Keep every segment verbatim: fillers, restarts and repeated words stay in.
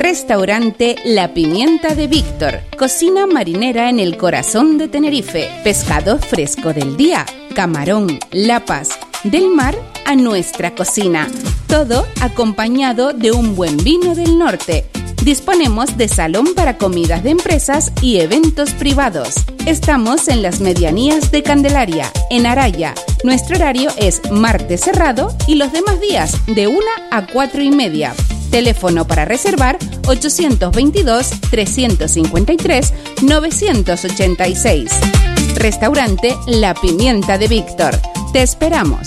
Restaurante La Pimienta de Víctor. Cocina marinera en el corazón de Tenerife. Pescado fresco del día, camarón, lapas, del mar a nuestra cocina. Todo acompañado de un buen vino del norte. Disponemos de salón para comidas de empresas y eventos privados. Estamos en las medianías de Candelaria, en Araya. Nuestro horario es martes cerrado y los demás días de una a cuatro y media. Teléfono para reservar ochocientos veintidós, trescientos cincuenta y tres, novecientos ochenta y seis. Restaurante La Pimienta de Víctor. Te esperamos.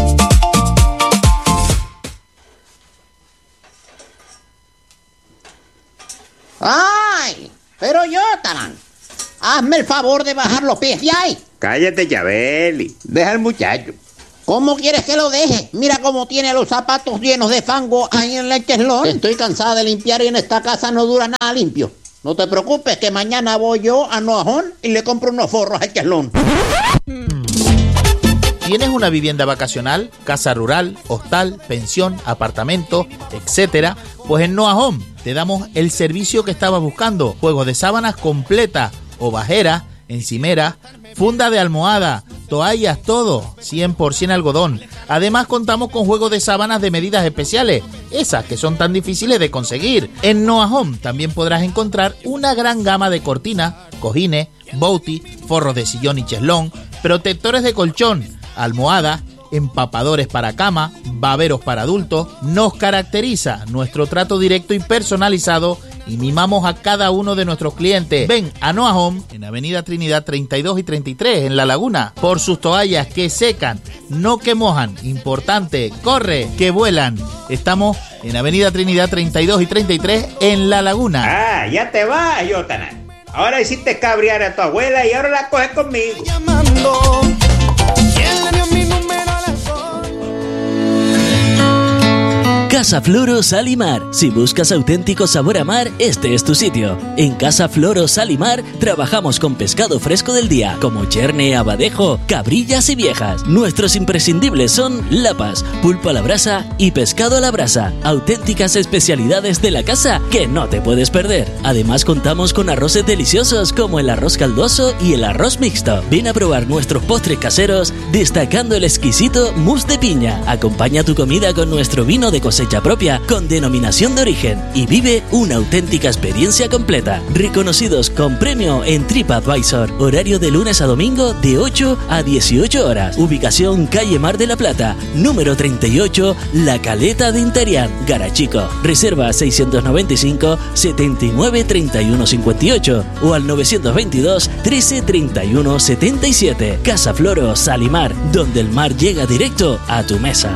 ¡Ay! Pero Yotanan, hazme el favor de bajar los pies de ahí. Cállate, Yabeli. Deja al muchacho. ¿Cómo quieres que lo deje? Mira cómo tiene los zapatos llenos de fango ahí en el cheslón. Estoy cansada de limpiar y en esta casa no dura nada limpio. No te preocupes que mañana voy yo a Noajón y le compro unos forros al cheslón. ¿Tienes una vivienda vacacional, casa rural, hostal, pensión, apartamento, etcétera? Pues en Noa Home te damos el servicio que estabas buscando. Juegos de sábanas completa, ovajera, encimera, funda de almohada, toallas, todo, cien por ciento algodón. Además contamos con juegos de sábanas de medidas especiales, esas que son tan difíciles de conseguir. En Noa Home también podrás encontrar una gran gama de cortinas, cojines, bouti, forros de sillón y cheslón, protectores de colchón, almohadas, empapadores para cama, baberos para adultos. Nos caracteriza nuestro trato directo y personalizado y mimamos a cada uno de nuestros clientes. Ven a Noa Home en Avenida Trinidad treinta y dos y treinta y tres en La Laguna por sus toallas que secan, no que mojan. Importante, corre, que vuelan. Estamos en Avenida Trinidad treinta y dos y treinta y tres en La Laguna. Ah, ya te vas, Yotanan. Ahora hiciste cabrear a tu abuela y ahora la coges conmigo. Llamando. Casa Floro Sal y Mar. Si buscas auténtico sabor a mar, este es tu sitio. En Casa Floro Sal y Mar trabajamos con pescado fresco del día, como cherne, abadejo, cabrillas y viejas. Nuestros imprescindibles son lapas, pulpo a la brasa y pescado a la brasa. Auténticas especialidades de la casa que no te puedes perder. Además contamos con arroces deliciosos como el arroz caldoso y el arroz mixto. Ven a probar nuestros postres caseros, destacando el exquisito mousse de piña. Acompaña tu comida con nuestro vino de cosecha propia con denominación de origen y vive una auténtica experiencia completa. Reconocidos con premio en TripAdvisor. Horario de lunes a domingo de ocho a dieciocho horas. Ubicación calle Mar de la Plata, número treinta y ocho, La Caleta de Interián, Garachico. Reserva seiscientos noventa y cinco, setenta y nueve, treinta y uno cincuenta y ocho o al novecientos veintidós, trece, treinta y uno, setenta y siete. Casa Floro Sal y Mar, donde el mar llega directo a tu mesa.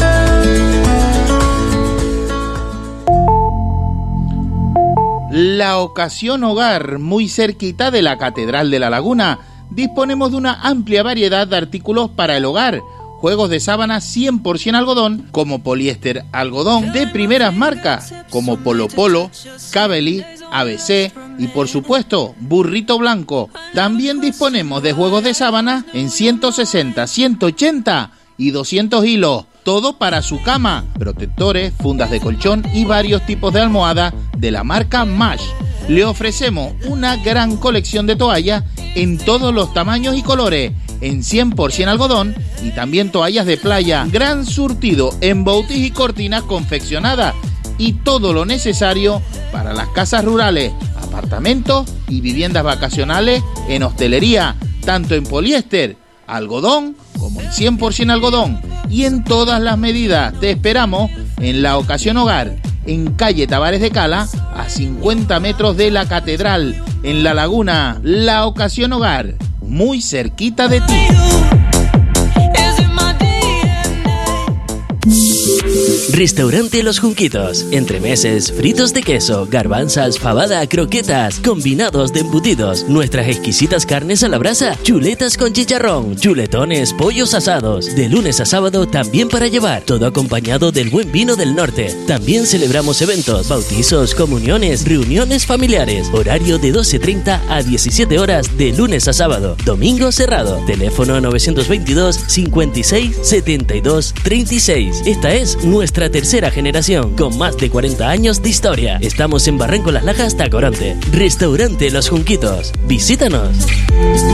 La Ocasión Hogar, muy cerquita de la Catedral de La Laguna. Disponemos de una amplia variedad de artículos para el hogar. Juegos de sábana cien por ciento algodón, como poliéster algodón, de primeras marcas, como Polo Polo, Cabeli, A B C y por supuesto, Burrito Blanco. También disponemos de juegos de sábana en ciento sesenta, ciento ochenta y doscientos hilos. Todo para su cama, protectores, fundas de colchón y varios tipos de almohada de la marca Mash. Le ofrecemos una gran colección de toallas en todos los tamaños y colores, en cien por ciento algodón y también toallas de playa. Gran surtido en boutis y cortinas confeccionadas y todo lo necesario para las casas rurales, apartamentos y viviendas vacacionales en hostelería, tanto en poliéster, algodón como en cien por ciento algodón y en todas las medidas. Te esperamos en La Ocasión Hogar, en calle Tavares de Cala, a cincuenta metros de la Catedral, en La Laguna. La Ocasión Hogar, muy cerquita de ti. Restaurante Los Junquitos. Entremeses, fritos de queso, garbanzas, fabada, croquetas, combinados de embutidos, nuestras exquisitas carnes a la brasa, chuletas con chicharrón, chuletones, pollos asados. De lunes a sábado también para llevar, todo acompañado del buen vino del norte. También celebramos eventos, bautizos, comuniones, reuniones familiares. Horario de doce treinta a diecisiete horas de lunes a sábado. Domingo cerrado. Teléfono novecientos veintidós, cincuenta y seis, setenta y dos, treinta y seis. Esta es nuestra nuestra tercera generación, con más de cuarenta años de historia. Estamos en Barranco Las Lajas, Tacoronte. Restaurante Los Junquitos. Visítanos.